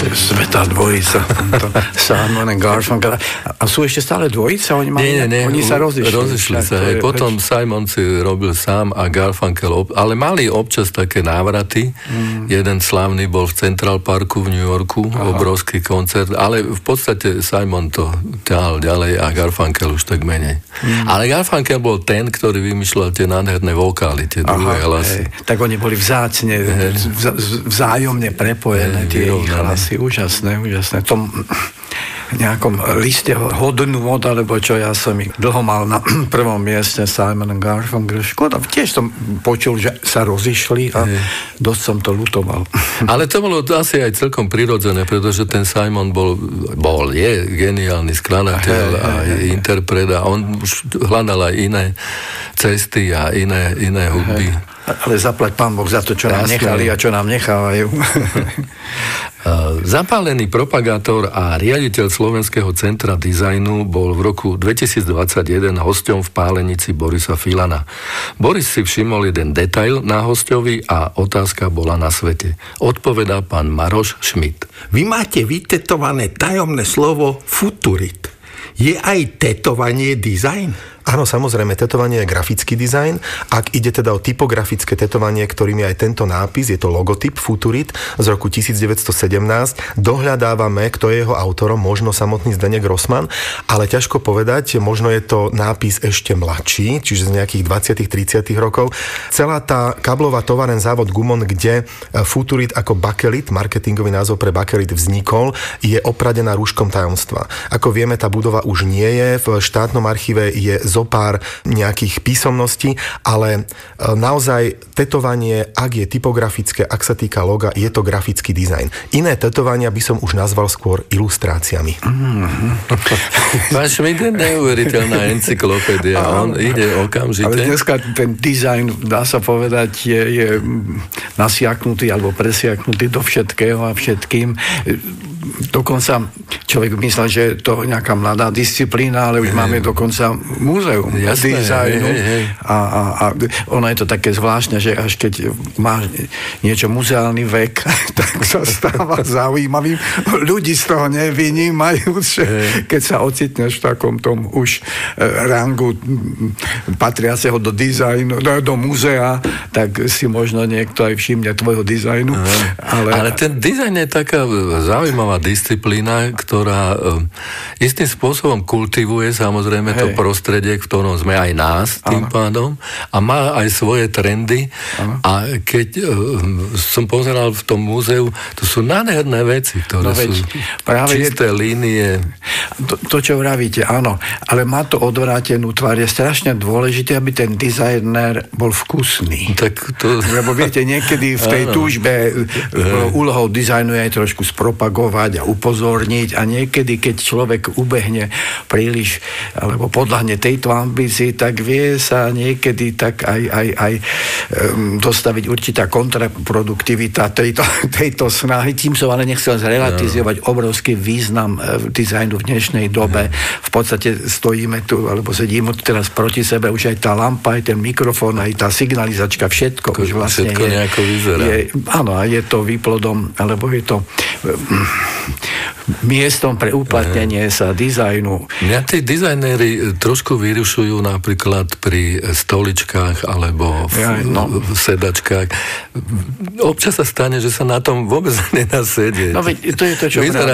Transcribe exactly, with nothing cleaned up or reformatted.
To je svätá dvojica. Simon and Garfunkel. A sú ešte stále dvojica? Oni, mali, nie, nie, oni sa rozišli. Rozišli sa. Je, potom več... Simon si robil sám a Garfunkel, ale mali občas také návraty. Mm. Jeden slávny bol v Central Parku v New Yorku, aha, obrovský koncert, ale v podstate Simon to ťahal ďalej a Garfunkel už tak menej. Mm. Ale Garfunkel bol ten, ktorý vymýšľal tie nádherné vokály, tie druhé hlasy. Tak oni boli vzácne, vz, vzájomne prepojené, tie ich hlasy. Úžasné, úžasné. Tom nejakom liste hodnôt, alebo čo, ja som ich dlho mal na prvom mieste Simon and Garfunkel. Škoda, tiež som počul, že sa rozišli a dosť som to ľutoval. Ale to bolo asi aj celkom prirodzené, pretože ten Simon bol, bol je geniálny skladateľ a interpret a on už hľadal aj iné cesty a iné, iné hudby. Ale zaplať Pán Boh za to, čo nám nechali a čo nám nechávajú. Zapálený propagátor a riaditeľ Slovenského centra dizajnu bol v roku dvetisícdvadsaťjeden hosťom v Pálenici Borisa Filana. Boris si všimol jeden detail na hosťovi a otázka bola na svete. Odpovedá pán Maroš Schmidt. Vy máte vytetované tajomné slovo futurit. Je aj tetovanie dizajn? Áno, samozrejme, tetovanie je grafický dizajn. Ak ide teda o typografické tetovanie, ktorým je aj tento nápis, je to logotyp Futurit z roku devätnásťstosedemnásť. Dohľadávame, kto je jeho autorom, možno samotný Zdeněk Rossmann, ale ťažko povedať, možno je to nápis ešte mladší, čiže z nejakých dvadsiatych tridsiatych rokov. Celá tá kablová továren závod Gumon, kde Futurit ako bakelit, marketingový názov pre bakelit vznikol, je opradená rúškom tajomstva. Ako vieme, tá budova už nie je, v štátnom archíve je zo pár nejakých písomností, ale naozaj tetovanie, ak je typografické, ak sa týka loga, je to grafický dizajn. Iné tetovania by som už nazval skôr ilustráciami. Mm-hmm. Pán Schmidt je neuveriteľná encyklopédia. On ide okamžite. Ale dneska ten dizajn, dá sa povedať, je, je nasiaknutý alebo presiaknutý do všetkého a všetkým. Dokonca človek myslel, že je to nejaká mladá disciplína, ale už máme dokonca múzeum dizajnu. Hej, hej. A, a, a ono je to také zvláštne, že až keď máš niečo muzeálny vek, tak sa stáva zaujímavým. Ľudí z toho nevynímajú, že keď sa ocitneš v takom tom už rangu patriaceho do dizajnu, do, do múzea, tak si možno niekto aj všimne tvojho dizajnu. Ale, ale ten dizajn je taká zaujímavá disciplína, ktorá um, istým spôsobom kultivuje samozrejme Hej. to prostredie, v ktorom sme aj nás tým ano. pádom a má aj svoje trendy ano. a keď um, som pozeral v tom múzeu, to sú nádherné veci, ktoré no veď, sú práve čisté je, línie. To, to, čo vravíte, áno, ale má to odvrátenú tvár. Je strašne dôležité, aby ten dizajner bol vkusný. Tak to... Lebo viete, niekedy v tej túžbe úlohou dizajnu je aj trošku spropagovať a upozorniť a niekedy, keď človek ubehne príliš alebo podľahne tejto ambícii, tak vie sa niekedy tak aj, aj, aj um, dostaviť určitá kontraproduktivita tejto, tejto snahy. Tým som ale nechcel zrelatizovať obrovský význam uh, dizajnu v dnešnej dobe. V podstate stojíme tu, alebo sedíme tu teraz proti sebe, už aj tá lampa, aj ten mikrofón, aj tá signalizačka, všetko Ko, už vlastne všetko je, nejako vyzerá. Je, áno, a je to výplodom, alebo je to um, miestom pre uplatnenie sa dizajnu. Mňa tí dizajnéri trošku vyrušujú napríklad pri stoličkách alebo v, ja, no. v sedačkách. Občas sa stane, že sa na tom vôbec nedá sedieť. No veď to je to, čo vyzerá